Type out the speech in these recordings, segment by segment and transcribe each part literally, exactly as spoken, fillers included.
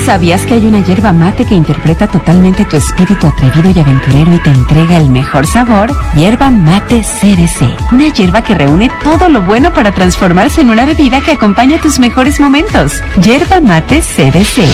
¿Sabías que hay una hierba mate que interpreta totalmente tu espíritu atrevido y aventurero y te entrega el mejor sabor? Hierba mate C D C. Una hierba que reúne todo lo bueno para transformarse en una bebida que acompaña tus mejores momentos. Hierba mate C D C.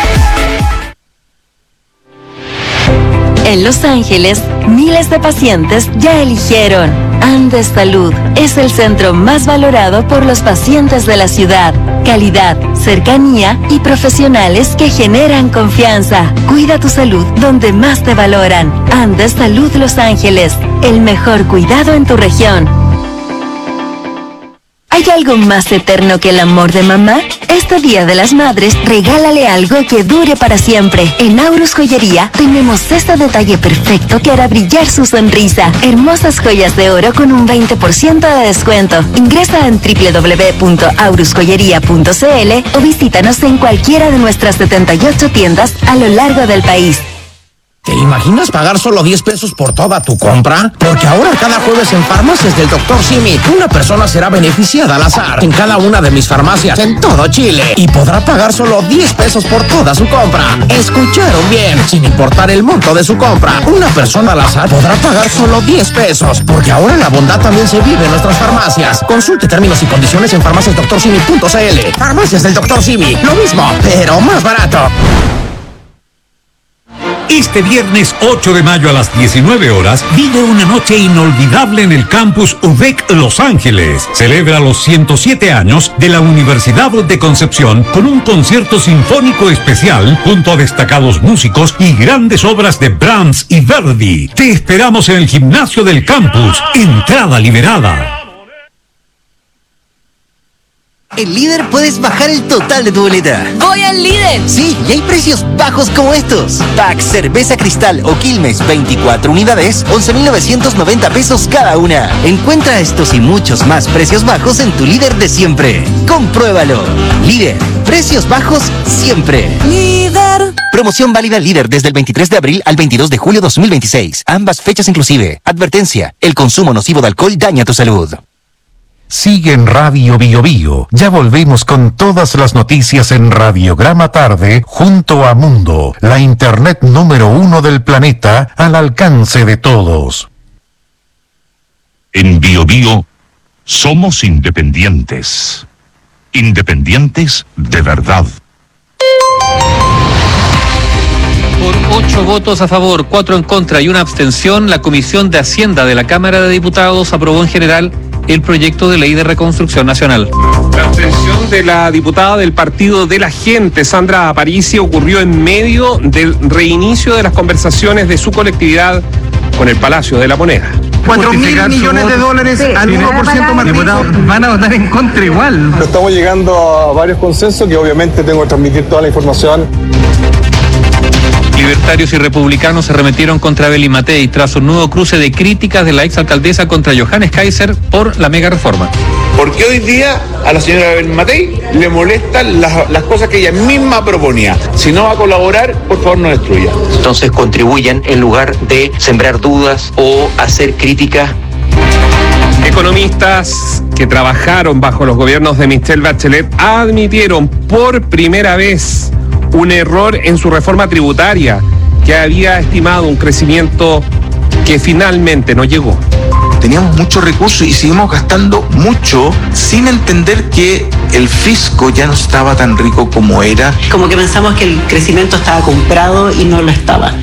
En Los Ángeles, miles de pacientes ya eligieron Andes Salud. Es el centro más valorado por los pacientes de la ciudad. Calidad, cercanía y profesionales que generan confianza. Cuida tu salud donde más te valoran. Andes Salud Los Ángeles. El mejor cuidado en tu región. ¿Hay algo más eterno que el amor de mamá? Este Día de las Madres, regálale algo que dure para siempre. En Aurus Joyería tenemos este detalle perfecto que hará brillar su sonrisa. Hermosas joyas de oro con un veinte por ciento de descuento. Ingresa en doble u doble u doble u punto aurus joyería punto c l o visítanos en cualquiera de nuestras setenta y ocho tiendas a lo largo del país. ¿Te imaginas pagar solo diez pesos por toda tu compra? Porque ahora cada jueves en Farmacias del doctor Simi, una persona será beneficiada al azar en cada una de mis farmacias en todo Chile y podrá pagar solo diez pesos por toda su compra. ¿Escucharon bien? Sin importar el monto de su compra, una persona al azar podrá pagar solo diez pesos, porque ahora la bondad también se vive en nuestras farmacias. Consulte términos y condiciones en farmacias doctor simi punto c l. Farmacias del doctor Simi, lo mismo, pero más barato. Este viernes ocho de mayo a las diecinueve horas, vive una noche inolvidable en el campus U D E C Los Ángeles. Celebra los ciento siete años de la Universidad de Concepción con un concierto sinfónico especial junto a destacados músicos y grandes obras de Brahms y Verdi. Te esperamos en el gimnasio del campus. Entrada liberada. En Líder puedes bajar el total de tu boleta. ¡Voy al Líder! Sí, y hay precios bajos como estos. Pack Cerveza Cristal o Quilmes, veinticuatro unidades, once mil novecientos noventa pesos cada una. Encuentra estos y muchos más precios bajos en tu Líder de siempre. Compruébalo. Líder, precios bajos siempre. Líder. Promoción válida Líder desde el veintitrés de abril al veintidós de julio de dos mil veintiséis. Ambas fechas inclusive. Advertencia, el consumo nocivo de alcohol daña tu salud. Sigue en Radio Bio Bio. Ya volvemos con todas las noticias en Radiograma Tarde junto a Mundo, la internet número uno del planeta al alcance de todos. En Bio Bio somos independientes. Independientes de verdad. Por ocho votos a favor, cuatro en contra y una abstención, la Comisión de Hacienda de la Cámara de Diputados aprobó en general el proyecto de ley de reconstrucción nacional. La abstención de la diputada del Partido de la Gente, Sandra Aparicio, ocurrió en medio del reinicio de las conversaciones de su colectividad con el Palacio de la Moneda. Cuatro mil millones de dólares sí, al uno por ciento más. Diputados van a votar en contra igual. Estamos llegando a varios consensos que obviamente tengo que transmitir toda la información. Libertarios y republicanos se arremetieron contra Abel Matei tras un nuevo cruce de críticas de la exalcaldesa contra Johannes Kaiser por la mega reforma. Porque hoy día a la señora Abel Matei le molestan las, las cosas que ella misma proponía. Si no va a colaborar, por favor no destruya. Entonces contribuyen en lugar de sembrar dudas o hacer críticas. Economistas que trabajaron bajo los gobiernos de Michelle Bachelet admitieron por primera vez un error en su reforma tributaria, que había estimado un crecimiento que finalmente no llegó. Teníamos muchos recursos y seguimos gastando mucho sin entender que el fisco ya no estaba tan rico como era. Como que pensamos que el crecimiento estaba comprado y no lo estaba.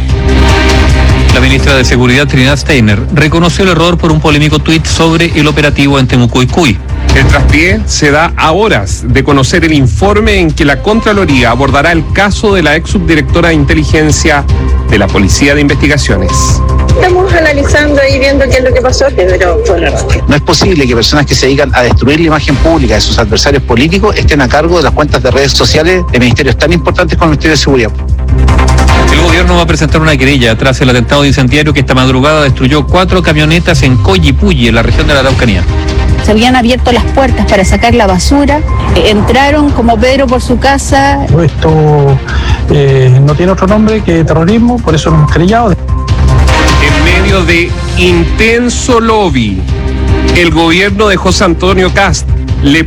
La ministra de Seguridad, Trinidad Steiner, reconoció el error por un polémico tuit sobre el operativo en Temuco-Icuy. El traspié se da a horas de conocer el informe en que la Contraloría abordará el caso de la ex subdirectora de inteligencia de la Policía de Investigaciones. Estamos analizando y viendo qué es lo que pasó, pero fue un error. No es posible que personas que se dedican a destruir la imagen pública de sus adversarios políticos estén a cargo de las cuentas de redes sociales de ministerios tan importantes como el Ministerio de Seguridad. El gobierno va a presentar una querella tras el atentado incendiario que esta madrugada destruyó cuatro camionetas en Coyipulli, en la región de la Araucanía. Se habían abierto las puertas para sacar la basura, entraron como Pedro por su casa. Esto eh, no tiene otro nombre que terrorismo, por eso lo hemos querellado. En medio de intenso lobby, el gobierno de José Antonio Kast le